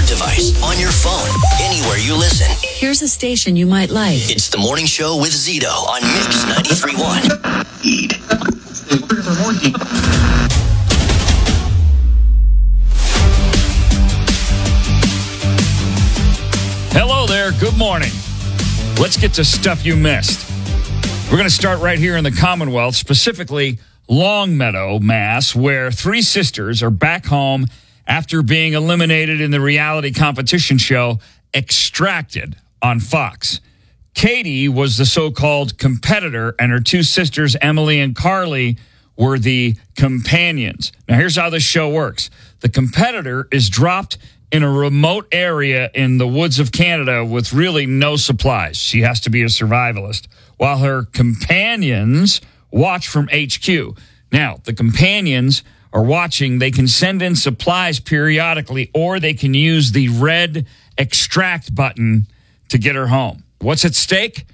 smart device, on your phone, anywhere you listen. Here's a station you might like. It's The Morning Show with Zito on Mix 93.1. Hello there. Good morning. Let's get to stuff you missed. We're going to start right here in the Commonwealth, specifically Longmeadow, Mass., where three sisters are back home after being eliminated in the reality competition show Extracted on Fox. Katie was the so-called competitor, and her two sisters, Emily and Carly, were the companions. Now, here's how this show works. The competitor is dropped in a remote area in the woods of Canada with really no supplies. She has to be a survivalist, while her companions watch from HQ. Now, the companions are watching. They can send in supplies periodically, or they can use the red extract button to get her home. What's at stake?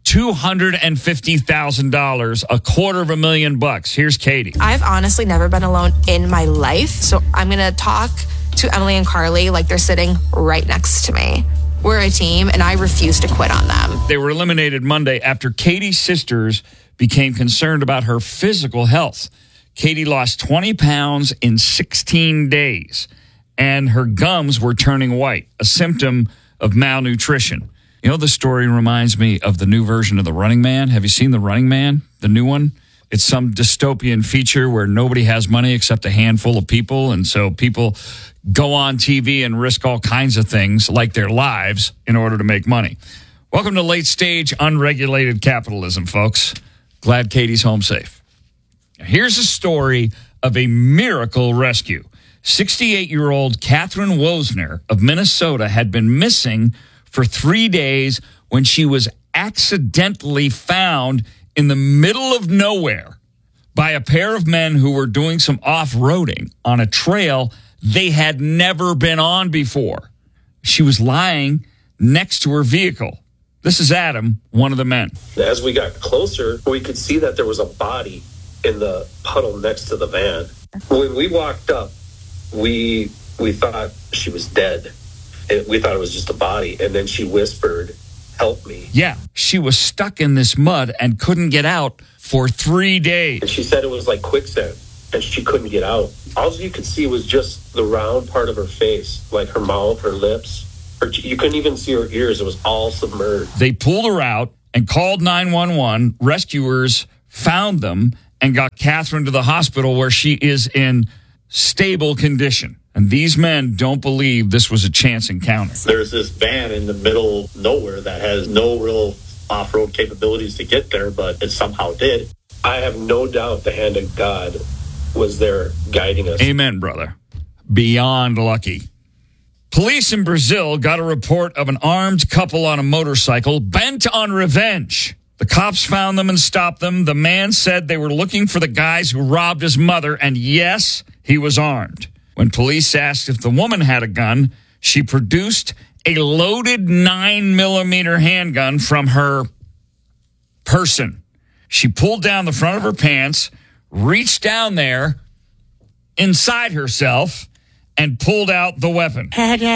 $250,000, $250,000. Here's Katie. I've honestly never been alone in my life, so I'm going to talk to Emily and Carly like they're sitting right next to me. We're a team, and I refuse to quit on them. They were eliminated Monday after Katie's sisters became concerned about her physical health. Katie lost 20 pounds in 16 days, and her gums were turning white, a symptom of malnutrition. You know, the story reminds me of the new version of The Running Man. Have you seen The Running Man, the new one? It's some dystopian feature where nobody has money except a handful of people, and so people go on TV and risk all kinds of things, like their lives, in order to make money. Welcome to late-stage unregulated capitalism, folks. Glad Katie's home safe. Here's a story of a miracle rescue. 68-year-old Catherine Wozner of Minnesota had been missing for 3 days when she was accidentally found in the middle of nowhere by a pair of men who were doing some off-roading on a trail they had never been on before. She was lying next to her vehicle. This is Adam, one of the men. As we got closer, we could see that there was a body in the puddle next to the van. When we walked up, we thought she was dead. We thought it was just a body. And then she whispered, "Help me." Yeah, she was stuck in this mud and couldn't get out for 3 days. And she said it was like quicksand, and she couldn't get out. All you could see was just the round part of her face, like her mouth, her lips. You couldn't even see her ears. It was all submerged. They pulled her out and called 911. Rescuers found them and got Catherine to the hospital, where she is in stable condition. And these men don't believe this was a chance encounter. There's this van in the middle of nowhere that has no real off-road capabilities to get there, but it somehow did. I have no doubt the hand of God was there guiding us. Amen, brother. Beyond lucky. Police in Brazil got a report of an armed couple on a motorcycle bent on revenge. The cops found them and stopped them. The man said they were looking for the guys who robbed his mother, and yes, he was armed. When police asked if the woman had a gun, she produced a loaded 9mm handgun from her person. She pulled down the front of her pants, reached down there inside herself, and pulled out the weapon.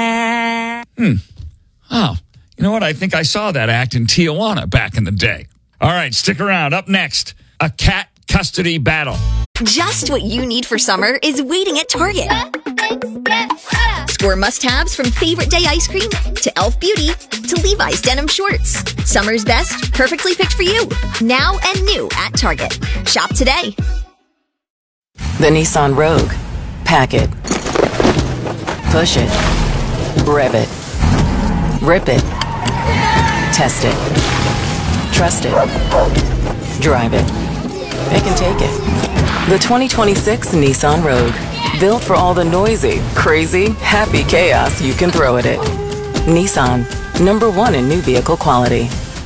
Oh, you know what? I think I saw that act in Tijuana back in the day. All right, stick around. Up next, a cat custody battle. Just what you need for summer is waiting at Target. Score must-haves from Favorite Day ice cream to Elf Beauty to Levi's denim shorts. Summer's best, perfectly picked for you. Now and new at Target. Shop today. The Nissan Rogue. Pack it. Push it. Rev it. Rip it. Test it. Trust it. Drive it. It can take it. The 2026 Nissan Rogue. Built for all the noisy, crazy, happy chaos you can throw at it. Nissan. #1 in new vehicle quality.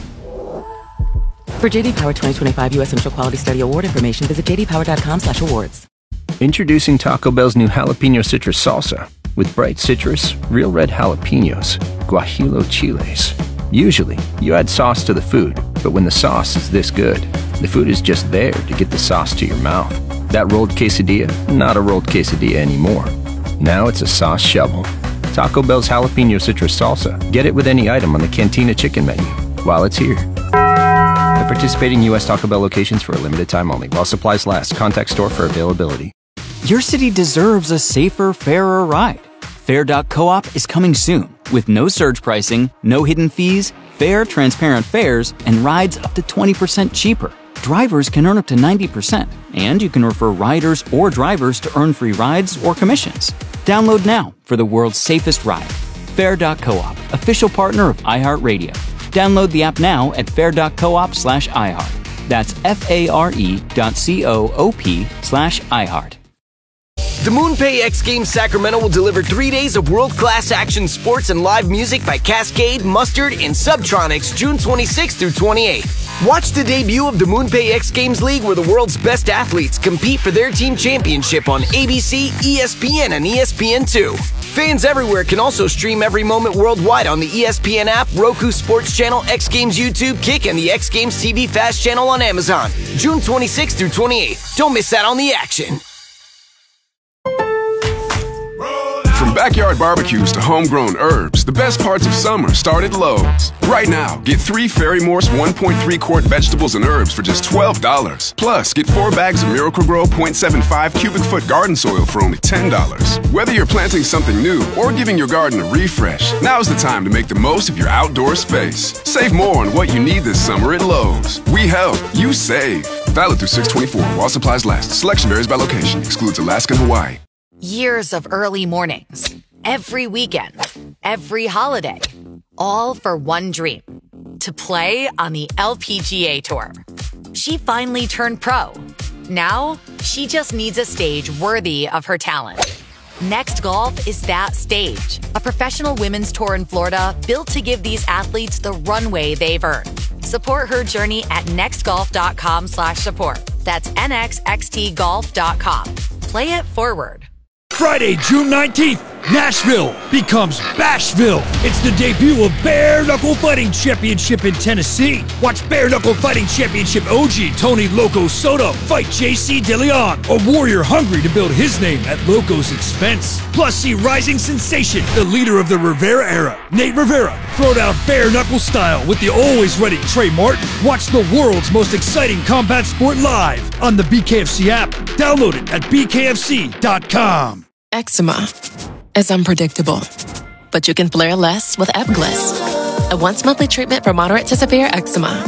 For JD Power 2025 U.S. Initial Quality Study Award information, visit jdpower.com/awards. Introducing Taco Bell's new Jalapeno Citrus Salsa. With bright citrus, real red jalapenos, guajillo chiles. Usually, you add sauce to the food, but when the sauce is this good, the food is just there to get the sauce to your mouth. That rolled quesadilla, not a rolled quesadilla anymore. Now it's a sauce shovel. Taco Bell's jalapeno citrus salsa. Get it with any item on the Cantina chicken menu while it's here. At participating U.S. Taco Bell locations for a limited time only. While supplies last. Contact store for availability. Your city deserves a safer, fairer ride. Fair.coop is coming soon with no surge pricing, no hidden fees, fair, transparent fares, and rides up to 20% cheaper. Drivers can earn up to 90%, and you can refer riders or drivers to earn free rides or commissions. Download now for the world's safest ride. Fair.coop, official partner of iHeartRadio. Download the app now at fair.coop/iHeart. That's FARE.coop/iHeart. The MoonPay X Games Sacramento will deliver 3 days of world-class action sports and live music by Cascade, Mustard, and Subtronics June 26th through 28th. Watch the debut of the MoonPay X Games League where the world's best athletes compete for their team championship on ABC, ESPN, and ESPN2. Fans everywhere can also stream every moment worldwide on the ESPN app, Roku Sports Channel, X Games YouTube, Kick, and the X Games TV Fast Channel on Amazon. June 26th through 28th. Don't miss out on the action. From backyard barbecues to homegrown herbs, the best parts of summer start at Lowe's. Right now, get 3 Ferry Morse 1.3 quart vegetables and herbs for just $12. Plus, get 4 bags of Miracle-Gro 0.75 cubic foot garden soil for only $10. Whether you're planting something new or giving your garden a refresh, now's the time to make the most of your outdoor space. Save more on what you need this summer at Lowe's. We help, you save. Valid through 6/24 while supplies last. Selection varies by location. Excludes Alaska and Hawaii. Years of early mornings, every weekend, every holiday, all for one dream, to play on the LPGA Tour. She finally turned pro. Now, she just needs a stage worthy of her talent. Next Golf is that stage, a professional women's tour in Florida built to give these athletes the runway they've earned. Support her journey at nextgolf.com/support. That's nxxtgolf.com. Play it forward. Friday, June 19th, Nashville becomes Bashville. It's the debut of Bare Knuckle Fighting Championship in Tennessee. Watch Bare Knuckle Fighting Championship OG Tony Loco Soto fight JC DeLeon, a warrior hungry to build his name at Loco's expense. Plus, see rising sensation, the leader of the Rivera era, Nate Rivera, throw down bare knuckle style with the always ready Trey Martin. Watch the world's most exciting combat sport live on the BKFC app. Download it at bkfc.com. Eczema is unpredictable, but you can flare less with Ebglyss, a once-monthly treatment for moderate to severe eczema.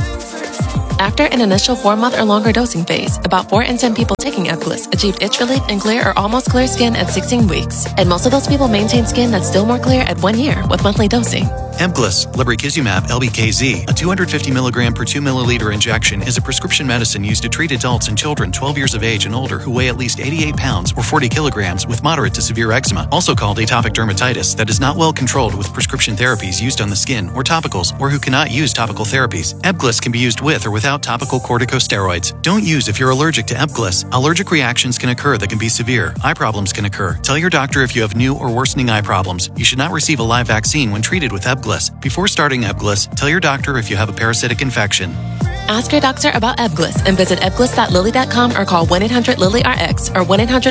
After an initial 4-month or longer dosing phase, about 4 in 10 people taking Ebglyss achieved itch relief and clear or almost clear skin at 16 weeks, and most of those people maintain skin that's still more clear at 1 year with monthly dosing. Ebglyss, lebrikizumab LBKZ, a 250 milligram per 2 milliliter injection, is a prescription medicine used to treat adults and children 12 years of age and older who weigh at least 88 pounds or 40 kilograms with moderate to severe eczema, also called atopic dermatitis, that is not well controlled with prescription therapies used on the skin or topicals, or who cannot use topical therapies. Ebglyss can be used with or without topical corticosteroids. Don't use if you're allergic to Ebglyss. Allergic reactions can occur that can be severe. Eye problems can occur. Tell your doctor if you have new or worsening eye problems. You should not receive a live vaccine when treated with Ebglyss. Before starting Ebglyss, tell your doctor if you have a parasitic infection. Ask your doctor about Ebglyss and visit ebglyss.lilly.com or call 1-800-LILY-RX or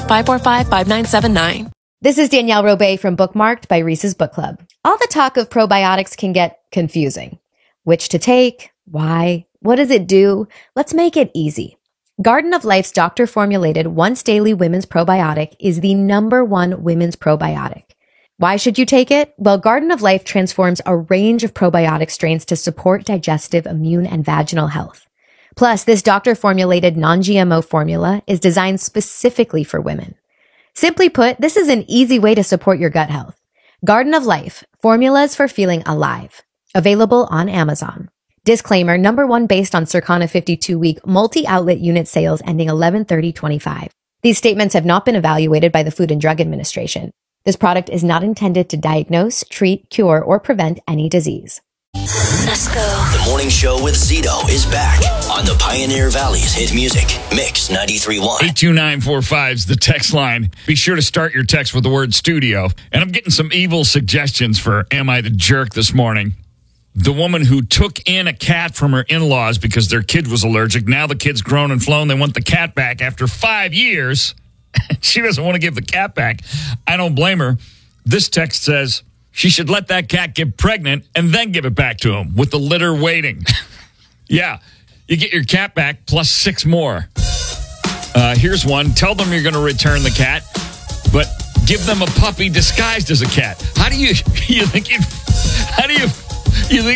1-800-545-5979. This is Danielle Robay from Bookmarked by Reese's Book Club. All the talk of probiotics can get confusing. Which to take? Why? What does it do? Let's make it easy. Garden of Life's doctor-formulated once-daily women's probiotic is the #1 women's probiotic. Why should you take it? Well, Garden of Life transforms a range of probiotic strains to support digestive, immune, and vaginal health. Plus, this doctor-formulated non-GMO formula is designed specifically for women. Simply put, this is an easy way to support your gut health. Garden of Life, formulas for feeling alive. Available on Amazon. Disclaimer, #1 based on Circana 52-week multi-outlet unit sales ending 11/30/25. These statements have not been evaluated by the Food and Drug Administration. This product is not intended to diagnose, treat, cure, or prevent any disease. Let's go. The morning show with Zito is back on the Pioneer Valley's hit music, Mix 93.1. 82945 is the text line. Be sure to start your text with the word studio. And I'm getting some evil suggestions for Am I the Jerk this morning. The woman who took in a cat from her in-laws because their kid was allergic. Now the kid's grown and flown. They want the cat back after 5 years. She doesn't want to give the cat back. I don't blame her. This text says, she should let that cat get pregnant and then give it back to him with the litter waiting. Yeah, you get your cat back plus 6 more. Here's one. Tell them you're going to return the cat, but give them a puppy disguised as a cat. How do you think